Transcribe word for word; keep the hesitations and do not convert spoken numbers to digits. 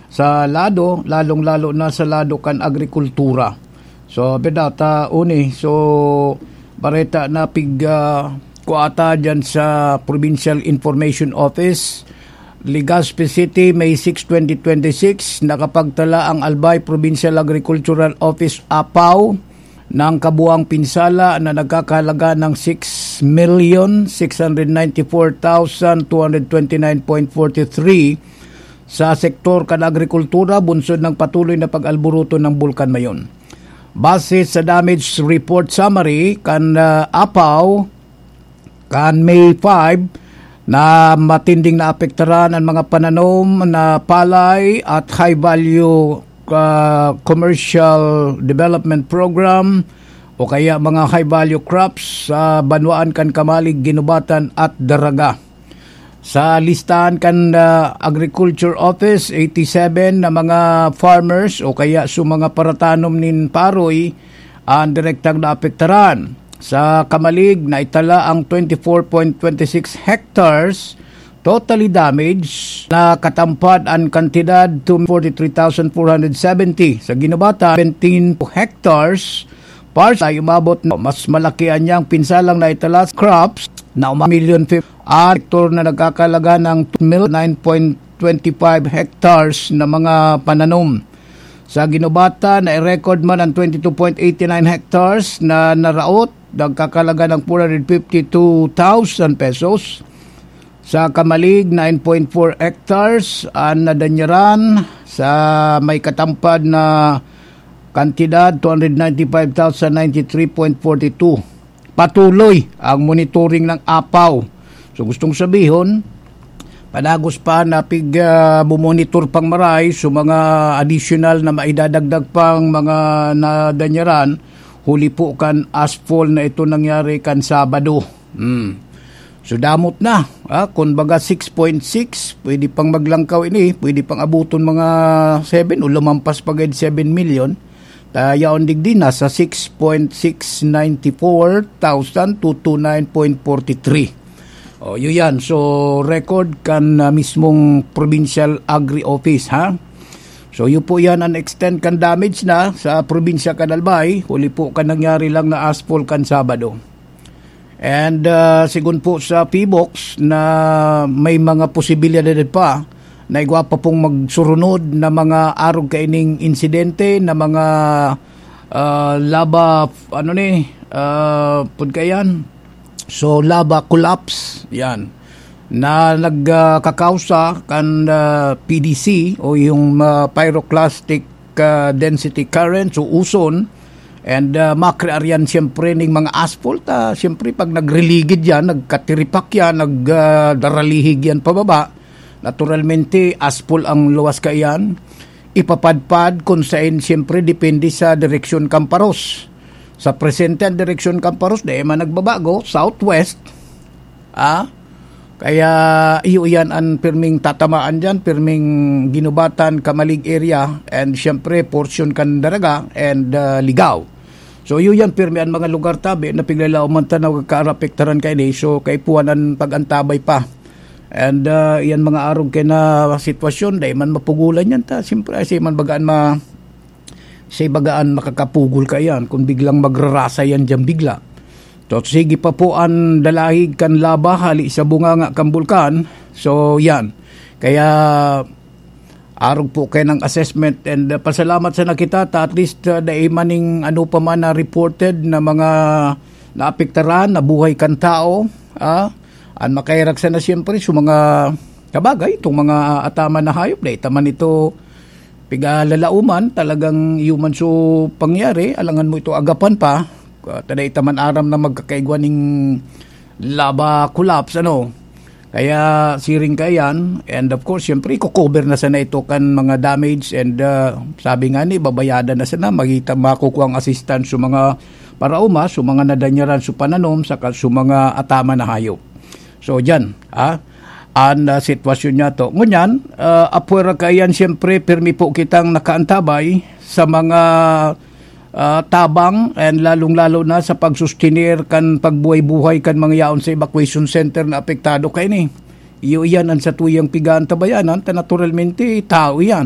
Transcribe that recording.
sa lado, lalong-lalo na sa lado kan agrikultura. So bedata uni, so bareta na pig uh, kuata dyan sa Provincial Information Office, Legazpi City, May six, twenty twenty-six, nakapagtala ang Albay Provincial Agricultural Office APAW ng kabuang pinsala na nagkakahalaga ng six million six hundred ninety-four thousand two hundred twenty-nine point four three sa sektor kan agrikultura bunsod ng patuloy na pag-alburuto ng Bulkan Mayon. Base sa damage report summary kan uh, APAW kan May fifth, na matinding naapektaran ang mga pananom na palay at high value uh, commercial development program o kaya mga high value crops sa uh, Banwaan kan Kamalig, Ginubatan at Daraga. Sa listahan kan uh, Agriculture Office, eighty-seven na mga farmers o kaya su mga paratanom nin paroy ang direktang naapektaran. Sa Kamalig, naitala ang twenty-four point two six hectares totally damaged na katampad ang kantidad to forty-three thousand four hundred seventy. Sa Ginubata, seventeen hectares parts ay umabot na mas malaki anyang pinsalang naitala crops na one million fifty hectare na nagkakalaga ng nine point two five hectares na mga pananom. Sa Ginubata, na-record man ang twenty-two point eight nine hectares na naraot, nagkakalaga ng four hundred fifty-two thousand pesos. Sa Kamalig, nine point four hectares ang nadanyaran sa may katampad na kantidad two hundred ninety-five thousand ninety-three point four two. Patuloy ang monitoring ng APAW. So gustong sabihin, panagos pa na pig uh, bumonitor pang maray so mga additional na maidadagdag pang mga nadanyaran, huli po kan asphalt na ito nangyari kan Sabado. Hmm. So damot na. Ah, kung baga six point six, pwede pang maglangkaw ini, pwede pang abuton mga seven o lumampas pagad seven million. Tayaon digdi na sa six point six nine four thousand two hundred twenty-nine point four three. O yun yan. So record kan uh, mismong Provincial Agri Office, ha? So yun po yan ang extent kan damage na sa probinsya kan Albay. Huli po kan nangyari lang na asphalt kan Sabado. And uh, sigun po sa P B O X na may mga posibilidad pa na igwa pa pong magsurunod na mga arog kaining insidente na mga uh, laba, ano ni, uh, pudkayan, so laba collapse, yan, na nagkakausa uh, kan uh, P D C o yung uh, pyroclastic uh, density current, so uson, and uh, makrearyan siyempre ng mga asphalt. Uh, siyempre pag nagreligid yan, nagkatiripak yan, nagdaralihig uh, yan pababa, naturalmente asphalt ang luwas kayan, ipapadpad kung saan siyempre depende sa direksyon Camparos. Sa presente ang direksyon Camparos, dahil man nagbabago, southwest, ah, kaya iyo yan ang pirming tatamaan dyan, pirming Ginubatan, Kamalig area, and siyempre portion kan Daraga and uh, Ligao. So iyo yan pirmi ang mga lugar tabi na piglalaw man tanaw kaarapektaran kay ni, so kay puwanan pagantabay pa. And uh, yan mga arog kay na sitwasyon, dahil man mapugulan yan ta, siyempre ay man bagaan ma, say bagaan makakapugol ka yan, kung biglang magrarasa yan dyan bigla. So, sige pa po ang dalahig kan laba hali sa bunganga kan bulkan. So, yan. Kaya, arog po kayo ng assessment and uh, pasalamat sa nakita ta at least uh, dahil maning ano pa man na reported na mga naapektaran, na buhay kan tao. Ah, ang makairagsa na siyempre sa mga kabagay, itong mga ataman na hayop. Dahil taman ito pigalalauman, talagang human so pangyari, alangan mo ito agapan pa. Taday taman aram na magkakaigwan ng lava collapse, ano. Kaya siring kayan, and of course siyempre kukover na sana ito kan mga damage, and uh, sabi nga ni babayadan na sana magita makukuha ang assistance sa mga parauma, sa mga nadanyaran sa pananom, sa, sa mga atama na hayop. So dyan, ah, ang uh, sitwasyon niya to. Ngunyan, uh, apwera kayan siyempre permi po kitang nakaantabay sa mga Uh, tabang and lalong-lalo na sa pagsustinir kan pagbuhay-buhay kan mga yaon sa evacuation center na apektado kay ni. Iyo yan ang sa tuyang pigaan tabayanan, ta naturalmente tao yan.